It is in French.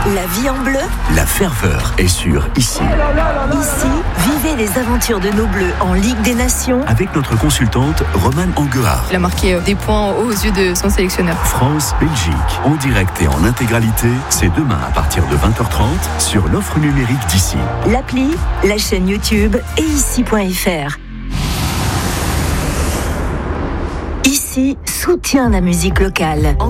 La vie en bleu. La ferveur est sur Ici. Ici, vivez les aventures de nos Bleus en Ligue des Nations. Avec notre consultante Romane Anguard. Il a marqué des points aux yeux de son sélectionneur. France-Belgique, en direct et en intégralité, c'est demain à partir de 20h30 sur l'offre numérique d'Ici. L'appli, la chaîne YouTube et ici.fr. Ici soutient la musique locale.